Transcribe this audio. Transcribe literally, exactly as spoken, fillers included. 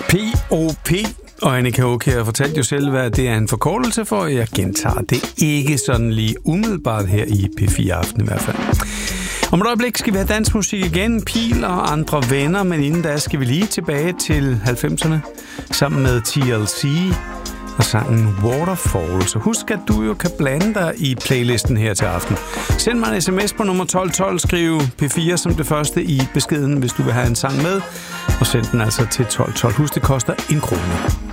P O P. Og Annika Aukjær fortalte jo selv, hvad det er en forkortelse for. Jeg gentager det ikke sådan lige umiddelbart her i P fire Aften i hvert fald. Om et øjeblik skal vi have dansmusik igen, Pil og andre venner, men inden da skal vi lige tilbage til halvfemserne sammen med T L C og sangen Waterfall. Så husk, at du jo kan blande dig i playlisten her til aften. Send mig en sms på nummer tolv tolv, skriv P fire som det første i beskeden, hvis du vil have en sang med, og send den altså til tolv tolv. Husk, det koster en krone.